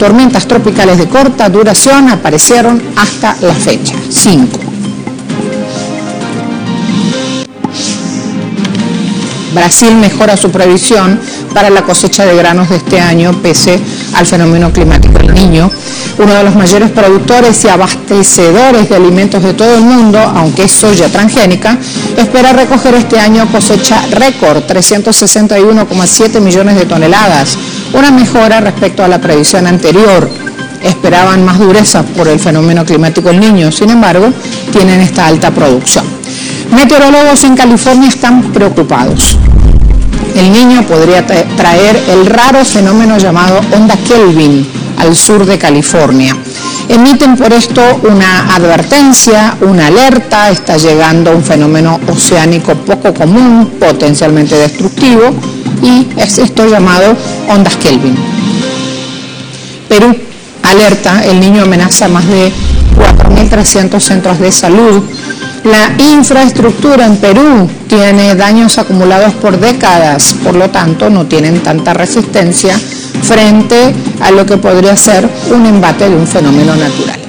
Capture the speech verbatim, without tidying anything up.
tormentas tropicales de corta duración aparecieron hasta la fecha, cinco. Brasil mejora su previsión para la cosecha de granos de este año pese al fenómeno climático El Niño. Uno de los mayores productores y abastecedores de alimentos de todo el mundo, aunque es soya transgénica, espera recoger este año cosecha récord, trescientos sesenta y uno coma siete millones de toneladas, una mejora respecto a la previsión anterior. Esperaban más dureza por el fenómeno climático El Niño, sin embargo, tienen esta alta producción. Meteorólogos en California están preocupados. El Niño podría traer el raro fenómeno llamado onda Kelvin al sur de California. Emiten por esto una advertencia, una alerta. Está llegando un fenómeno oceánico poco común, potencialmente destructivo, y es esto llamado ondas Kelvin. Perú alerta, El Niño amenaza más de cuatro mil trescientos centros de salud. La infraestructura en Perú tiene daños acumulados por décadas, por lo tanto no tienen tanta resistencia frente a lo que podría ser un embate de un fenómeno natural.